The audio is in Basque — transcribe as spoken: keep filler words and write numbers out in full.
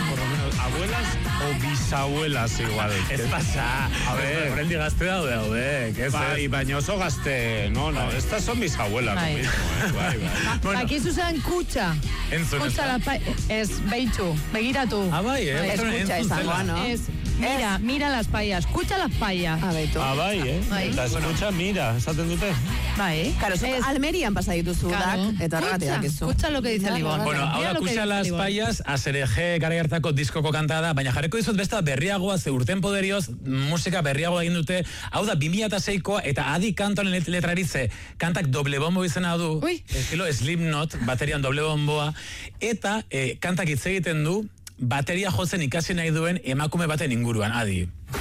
por lo menos, abuelas o bisabuelas igual. Ez pasa. A ver. Horrendi gazte daude, daude. Que ez Bai, baina oso gazte. No, no, estas son mis abuelas. Bai. Lo mismo, eh. Bai, bai. Bueno. Aquí Susan kutsa. Entzun. Kutsa la pa... Ez, behitu, begiratu. Ah, bai, eh? Escucha izangoa, no? Ez, mira, mira las payas. Kutsa las payas. A behitu. Ah, bai, eh? Bai. Eta escucha, mira, esaten dute. Bai. Claro, zuk Ez, Almerian pasa dituzu claro. dak, eta horregatik Kutsa, dakizu. kutsa lo que dice el Ibon. Bueno, hau Mira da lo que Kutsa dice las el Ibon. payas, azereje gara hartako diskoko kanta da, baina jarriko dizut besta berriagoa, ze urten poderioz, musika berriagoa egin dute, hau da bi mila seikoa, eta adi kantonen let letraritze, kantak doble bombo izena du, Ui. estilo Slipknot, baterian doble bomboa, eta eh, kantak hitz egiten du, bateria jotzen ikasi nahi duen emakume baten inguruan, adi.